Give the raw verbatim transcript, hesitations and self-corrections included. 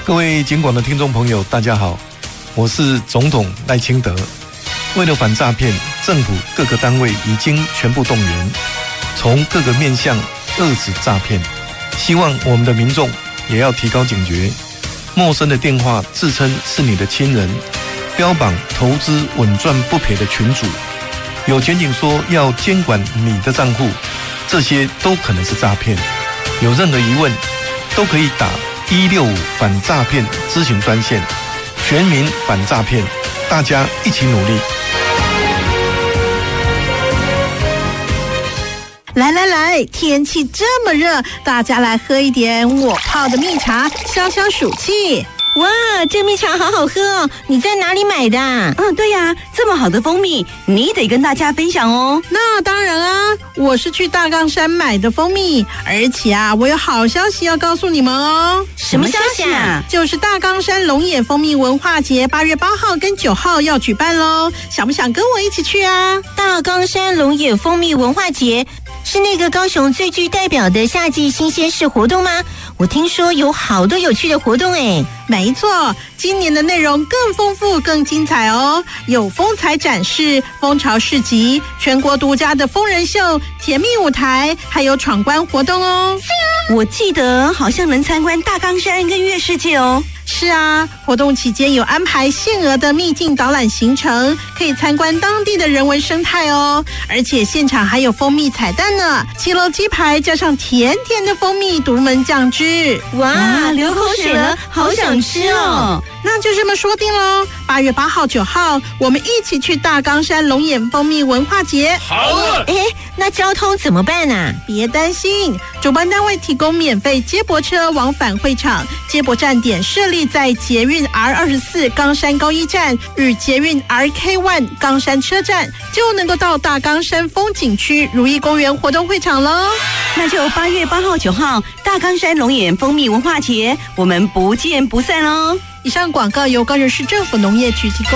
各位警广的听众朋友，大家好，我是总统赖清德。为了反诈骗，政府各个单位已经全部动员，从各个面向遏止诈骗。希望我们的民众也要提高警觉，陌生的电话自称是你的亲人，标榜投资稳赚不赔的群组，有检警说要监管你的账户，这些都可能是诈骗。有任何疑问，都可以打一六五反诈骗咨询专线，全民反诈骗，大家一起努力。 来来来，天气这么热，大家来喝一点我泡的蜜茶，消消暑气。 哇，这蜜茶好好喝哦！你在哪里买的？ 嗯，对呀，这么好的蜂蜜，你得跟大家分享哦。 那当然啊，我是去大冈山买的蜂蜜，而且啊，我有好消息要告诉你们哦。 什么消息啊？ 就是大冈山龙眼蜂蜜文化节，八月八号跟九号要举办喽，想不想跟我一起去啊？ 大冈山龙眼蜂蜜文化节是那个高雄最具代表的夏季新鲜事活动吗？我听说有好多有趣的活动诶。 没错，今年的内容更丰富更精彩哦，有风采展示、蜂巢市集、全国独家的疯人秀、甜蜜舞台，还有闯关活动哦。 我记得好像能参观大冈山跟月世界哦。 是啊，活动期间有安排限额的秘境导览行程，可以参观当地的人文生态哦。而且现场还有蜂蜜彩蛋呢，七楼鸡排加上甜甜的蜂蜜独门酱汁， 哇，流口水了，好想吃哦！ 那就这么说定喽，八月八号、九号，我们一起去大冈山龙眼蜂蜜文化节。 好啊！ 哎，那交通怎么办啊？ 别担心，主办单位提供免费接驳车往返会场，接驳站点设立在捷运 R 二十四 冈山高一站与捷运 R K 一 冈山车站，就能够到大冈山风景区如意公园活动会场喽。 那就八月八号、九号大冈山龙眼蜂蜜文化节，我们不见不散哦。 以上广告由高雄市政府农业局提供。